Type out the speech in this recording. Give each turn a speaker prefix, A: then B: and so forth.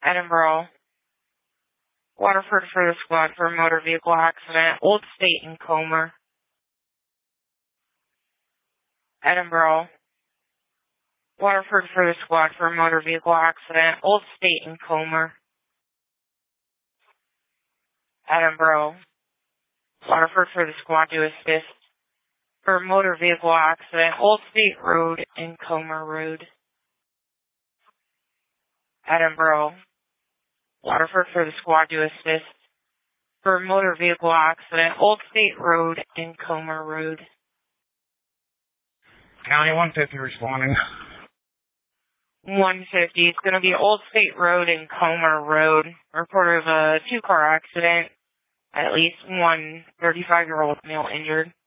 A: Edinburgh. Waterford for the squad for a motor vehicle accident. Old State and Comer. Edinburgh. Waterford for the squad for a motor vehicle accident. Old State and Comer. Edinburgh. Waterford for the squad to assist for a motor vehicle accident. Old State Road and Comer Road. Edinburgh. Waterford for the squad to assist for a motor vehicle accident. Old State Road and Comer Road.
B: County 150 responding.
A: 150. It's going to be Old State Road and Comer Road. Report of a two-car accident. At least one 35-year-old male injured.